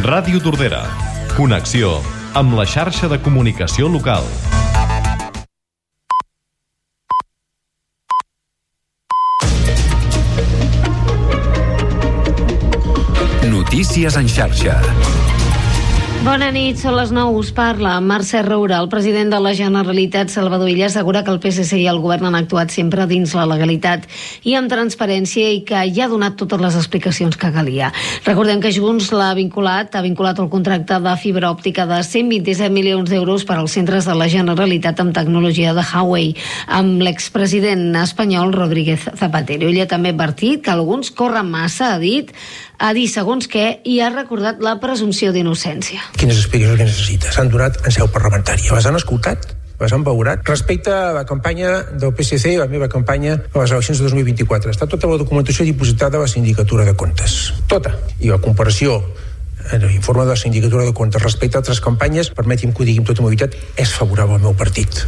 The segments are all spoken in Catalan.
Ràdio Tordera. Connexió amb la xarxa de comunicació local. Notícies en xarxa. Bona nit, són les 9, us parla Mercè Roura. El president de la Generalitat, Salvador Illa, assegura que el PSC i el govern han actuat sempre dins la legalitat i amb transparència i que ja ha donat totes les explicacions que calia. Recordem que Junts ha vinculat el contracte de fibra òptica de 127 milions d'euros per als centres de la Generalitat amb tecnologia de Huawei, amb l'expresident espanyol Rodríguez Zapatero. Ella també ha advertit que alguns corren massa, ha dit segons què, i ha recordat la presumpció d'innocència. Quines explicacions que necessita? S'han donat en seu parlamentària. Les han escoltat? Les han valorat? Respecte a la campanya del PSC, la meva campanya a les eleccions de 2024, està tota la documentació dipositada a la Sindicatura de Comptes. Tota. I la comparació en l'informe de la Sindicatura de Comptes respecte a altres campanyes, permeti'm que ho digui amb tota mobilitat, és favorable al meu partit.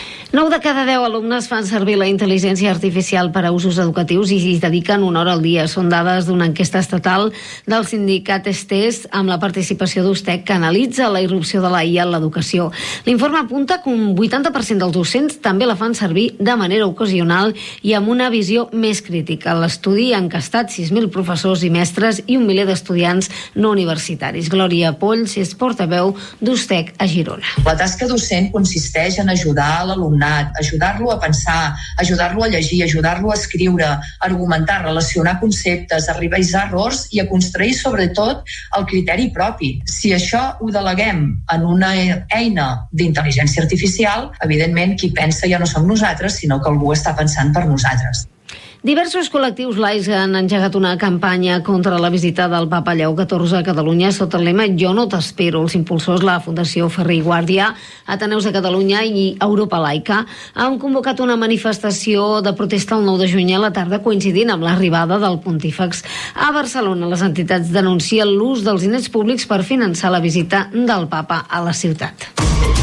9 de cada 10 alumnes fan servir la intel·ligència artificial per a usos educatius i s'hi dediquen 1 hora al dia. Són dades d'una enquesta estatal del sindicat STES amb la participació d'USTEC que analitza la irrupció de la IA en l'educació. L'informe apunta que un 80% dels docents també la fan servir de manera ocasional i amb una visió més crítica. L'estudi ha encastat 6.000 professors i mestres i 1 miler d'estudiants no universitaris. Glòria Polls és portaveu d'USTEC a Girona. La tasca docent consisteix en ajudar l'alumnat, ajudar-lo a pensar, ajudar-lo a llegir, ajudar-lo a escriure, argumentar, relacionar conceptes, a revisar errors i a construir sobretot el criteri propi. Si això ho deleguem en una eina d'intel·ligència artificial, evidentment qui pensa ja no som nosaltres, sinó que algú està pensant per nosaltres. Diversos col·lectius laics han engegat una campanya contra la visita del Papa Lleó XIV a Catalunya sota el lema Jo no t'espero. Els impulsors, la Fundació Ferrer i Guàrdia, Ateneus de Catalunya i Europa Laica, han convocat una manifestació de protesta el 9 de juny a la tarda, coincidint amb l'arribada del pontífex a Barcelona. Les entitats denuncien l'ús dels diners públics per finançar la visita del Papa a la ciutat.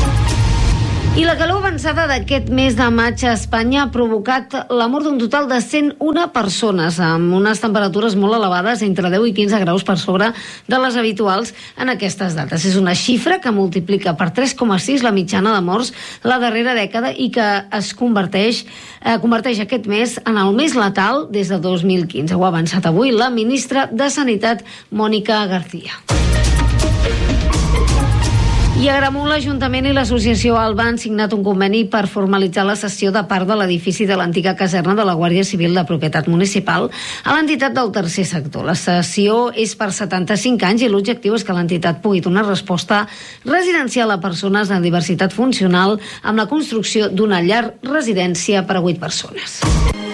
I la calor avançada d'aquest mes de maig a Espanya ha provocat la mort d'un total de 101 persones, amb unes temperatures molt elevades, entre 10 i 15 graus per sobre de les habituals en aquestes dates. És una xifra que multiplica per 3,6 la mitjana de morts la darrera dècada i que es converteix aquest mes en el més letal des de 2015. Ho ha avançat avui la ministra de Sanitat, Mònica García. I a Agramunt, l'Ajuntament i l'Associació Alba han signat un conveni per formalitzar la cessió de part de l'edifici de l'antiga caserna de la Guàrdia Civil de propietat municipal a l'entitat del tercer sector. La cessió és per 75 anys i l'objectiu és que l'entitat pugui donar resposta residencial a persones amb diversitat funcional amb la construcció d'una llar residència per a 8 persones.